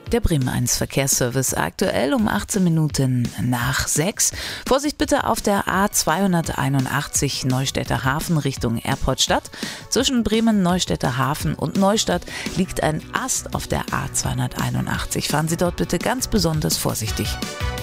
Der Bremen 1 Verkehrsservice aktuell um 18 Minuten nach 6. Vorsicht bitte auf der A281 Neustädter Hafen Richtung Airportstadt. Zwischen Bremen, Neustädter Hafen und Neustadt liegt ein Ast auf der A281. Fahren Sie dort bitte ganz besonders vorsichtig.